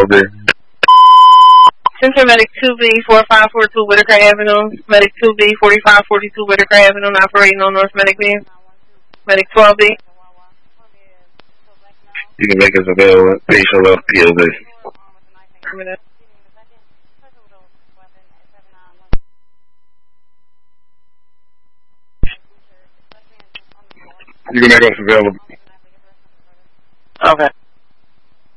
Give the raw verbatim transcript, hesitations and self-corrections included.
twelve B. Center Medic two B, forty-five forty-two Whitaker Avenue. Medic two B, forty-five forty-two Whitaker Avenue, operating on North Medic B. Medic twelve B. You can make us available. Patient left P O B. You can make us available. Okay.